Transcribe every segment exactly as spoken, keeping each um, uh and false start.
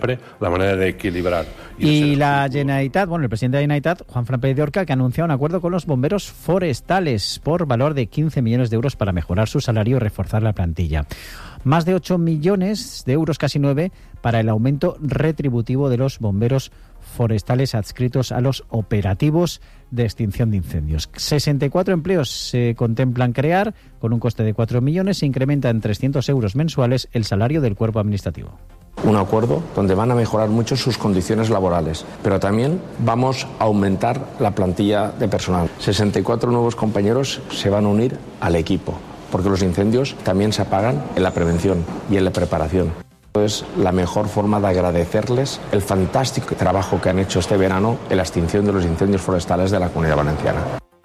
siempre la manera de equilibrar. Y, y la Generalitat, bueno, el presidente de la Generalitat, Juanfran Pérez Llorca, que ha anunciado un acuerdo con los bomberos forestales por valor de quince millones de euros para mejorar su salario y reforzar la plantilla. Más de ocho millones de euros, casi nueve, para el aumento retributivo de los bomberos forestales adscritos a los operativos de extinción de incendios. sesenta y cuatro empleos se contemplan crear, con un coste de cuatro millones, se incrementa en trescientos euros mensuales el salario del cuerpo administrativo. Un acuerdo donde van a mejorar mucho sus condiciones laborales, pero también vamos a aumentar la plantilla de personal. sesenta y cuatro nuevos compañeros se van a unir al equipo, porque los incendios también se apagan en la prevención y en la preparación. Es la mejor forma de agradecerles el fantástico trabajo que han hecho este verano en la extinción de los incendios forestales de la Comunidad Valenciana.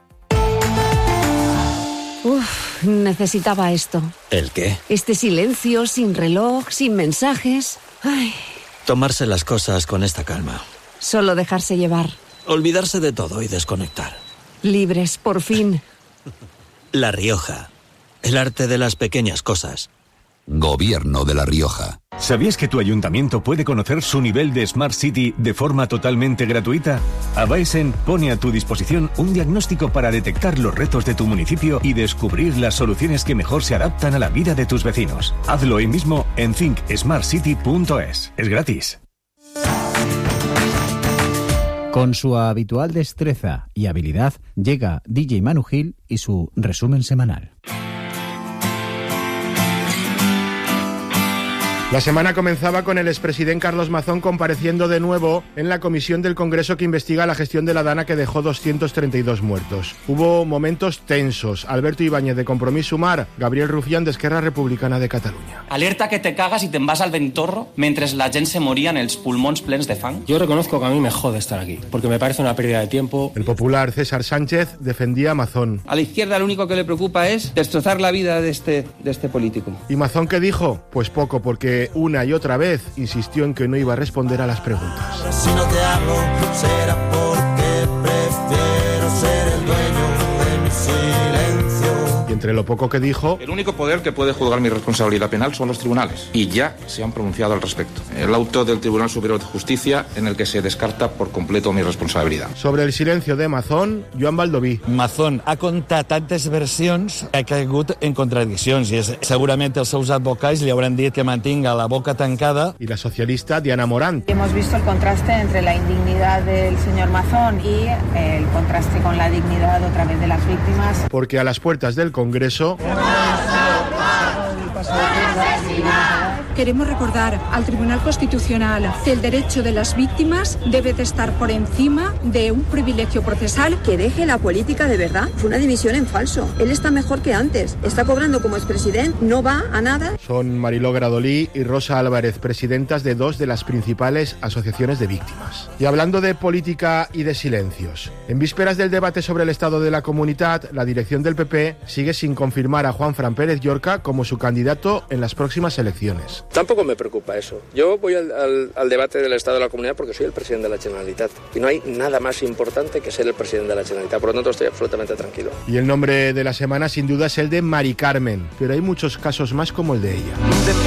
Uf, necesitaba esto. ¿El qué? Este silencio, sin reloj, sin mensajes. Ay. Tomarse las cosas con esta calma. Solo dejarse llevar. Olvidarse de todo y desconectar. Libres, por fin. La Rioja. El arte de las pequeñas cosas. Gobierno de La Rioja. ¿Sabías que tu ayuntamiento puede conocer su nivel de Smart City de forma totalmente gratuita? Avaesen pone a tu disposición un diagnóstico para detectar los retos de tu municipio y descubrir las soluciones que mejor se adaptan a la vida de tus vecinos. Hazlo hoy mismo en think smart city punto es. Es gratis. Con su habitual destreza y habilidad, llega D J Manu Gil y su resumen semanal. La semana comenzaba con el expresidente Carlos Mazón compareciendo de nuevo en la comisión del Congreso que investiga la gestión de la Dana, que dejó doscientos treinta y dos muertos. Hubo momentos tensos. Alberto Ibáñez de Compromís Sumar, Gabriel Rufián de Esquerra Republicana de Catalunya. Alerta que te cagas y te'n vas al ventorro mentre la gent se moria en els pulmons plens de fang. Yo reconozco que a mí me jode estar aquí, porque me parece una pérdida de tiempo. El popular César Sánchez defendía a Mazón. A la izquierda lo único que le preocupa es destrozar la vida de este, de este político. ¿Y Mazón qué dijo? Pues poco, porque una y otra vez insistió en que no iba a responder a las preguntas. Si no te hablo, será porque prefiero ser el dueño de mi silencio. Y entre lo poco que dijo... El único poder que puede juzgar mi responsabilidad penal son los tribunales, y ya se han pronunciado al respecto. El auto del Tribunal Superior de Justicia en el que se descarta por completo mi responsabilidad. Sobre el silencio de Mazón, Joan Baldoví. Mazón ha contat tantes versions que ha caigut en contradiccions i és, segurament els seus advocats li hauran dit que mantinga la boca tancada. Y la socialista Diana Morán. Hemos visto el contraste entre la indignidad del señor Mazón y el contraste con la dignidad otra vez de las víctimas. Porque a las puertas del Congreso... Queremos recordar al Tribunal Constitucional que el derecho de las víctimas debe de estar por encima de un privilegio procesal. Que deje la política de verdad. Fue una dimisión en falso. Él está mejor que antes. Está cobrando como expresidente, no va a nada. Son Mariló Gradolí y Rosa Álvarez, presidentas de dos de las principales asociaciones de víctimas. Y hablando de política y de silencios, en vísperas del debate sobre el estado de la comunidad, la dirección del P P sigue sin confirmar a Juanfran Pérez Llorca como su candidato en las próximas elecciones. Tampoco me preocupa eso. Yo voy al, al, al debate del Estado de la Comunidad porque soy el presidente de la Generalitat. Y no hay nada más importante que ser el presidente de la Generalitat. Por lo tanto, estoy absolutamente tranquilo. Y el nombre de la semana, sin duda, es el de Mari Carmen. Pero hay muchos casos más como el de ella.